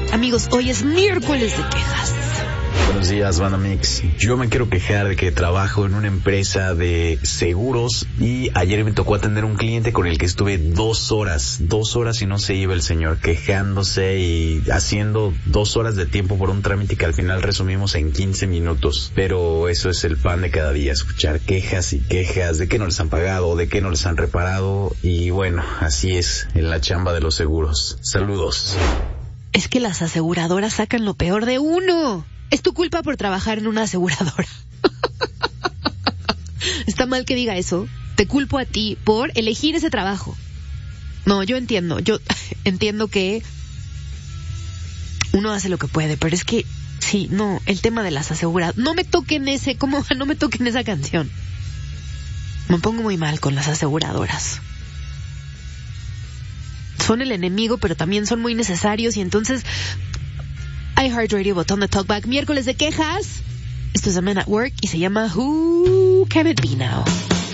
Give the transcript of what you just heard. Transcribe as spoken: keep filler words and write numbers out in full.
Amigos, hoy es miércoles de quejas. Buenos días, Banda Mix. Yo me quiero quejar de que trabajo en una empresa de seguros y ayer me tocó atender a un cliente con el que estuve dos horas, dos horas y no se iba el señor, quejándose y haciendo dos horas de tiempo por un trámite que al final resumimos en quince minutos. Pero eso es el pan de cada día, escuchar quejas y quejas de que no les han pagado, de que no les han reparado y bueno, así es en la chamba de los seguros. Saludos. Es que las aseguradoras sacan lo peor de uno. Es tu culpa por trabajar en una aseguradora. Está mal que diga eso. Te culpo a ti por elegir ese trabajo. No, yo entiendo. Yo entiendo que uno hace lo que puede, pero es que sí, no, el tema de las aseguradoras. No me toquen ese, ¿cómo? No me toquen esa canción. Me pongo muy mal con las aseguradoras. Son el enemigo, pero también son muy necesarios y entonces... iHeartRadio, botón de Talkback, miércoles de quejas. Esto es A Man at Work y se llama Who Can It Be Now?